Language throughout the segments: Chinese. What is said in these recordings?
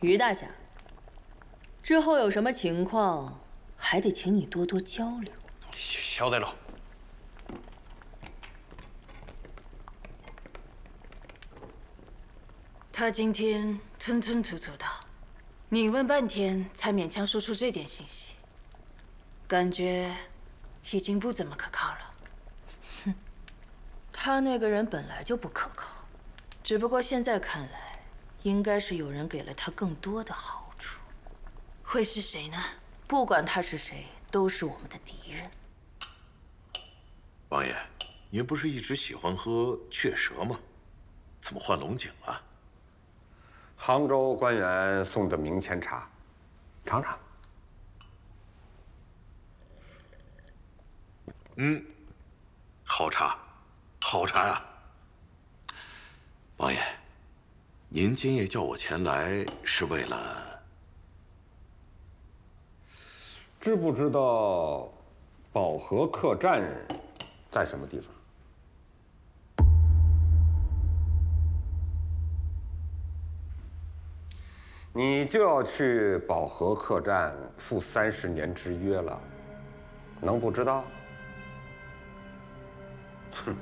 于大侠，之后有什么情况，还得请你多多交流。 晓得了。 他今天吞吞吐吐的，拧问半天才勉强说出这点信息，感觉已经不怎么可靠了。哼，他那个人本来就不可靠，只不过现在看来，应该是有人给了他更多的好处。会是谁呢？不管他是谁，都是我们的敌人。 王爷，您不是一直喜欢喝雀舌吗？怎么换龙井了？ 杭州官员送的明前茶，尝尝。 好茶，好茶呀！王爷，您今夜叫我前来是为了…… 知不知道保和客栈在什么地方？你就要去保和客栈赴30年之约了，能不知道？哼！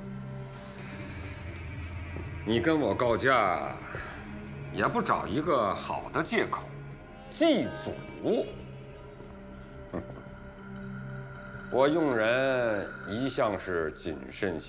你跟我告假，也不找一个好的借口，祭祖。我用人一向是谨慎